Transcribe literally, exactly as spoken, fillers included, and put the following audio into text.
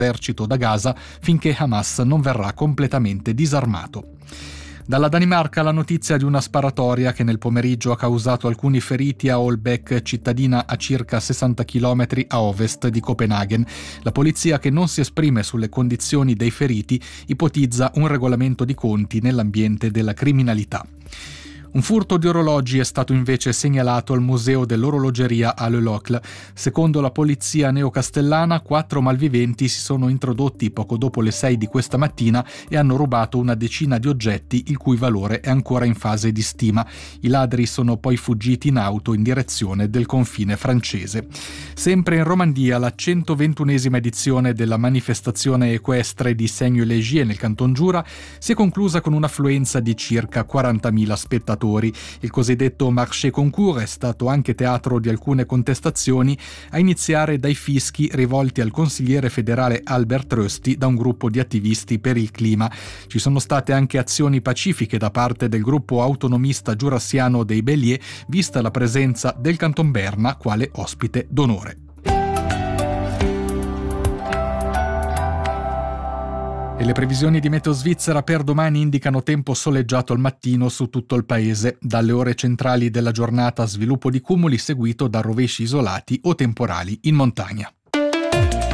esercito da Gaza finché Hamas non verrà completamente disarmato. Dalla Danimarca la notizia di una sparatoria che nel pomeriggio ha causato alcuni feriti a Holbæk, cittadina a circa sessanta chilometri a ovest di Copenaghen. La polizia, che non si esprime sulle condizioni dei feriti, ipotizza un regolamento di conti nell'ambiente della criminalità. Un furto di orologi è stato invece segnalato al Museo dell'Orologeria a Le Locle. Secondo la polizia neocastellana, quattro malviventi si sono introdotti poco dopo le sei di questa mattina e hanno rubato una decina di oggetti il cui valore è ancora in fase di stima. I ladri sono poi fuggiti in auto in direzione del confine francese. Sempre in Romandia, la centoventunesima edizione della manifestazione equestre di Seignelay nel Canton Giura si è conclusa con un'affluenza di circa quarantamila spettatori. Il cosiddetto Marché Concours è stato anche teatro di alcune contestazioni, a iniziare dai fischi rivolti al consigliere federale Albert Rösti da un gruppo di attivisti per il clima. Ci sono state anche azioni pacifiche da parte del gruppo autonomista giurassiano dei Bélier, vista la presenza del Canton Berna quale ospite d'onore. E le previsioni di Meteo Svizzera per domani indicano tempo soleggiato al mattino su tutto il paese. Dalle ore centrali della giornata sviluppo di cumuli seguito da rovesci isolati o temporali in montagna.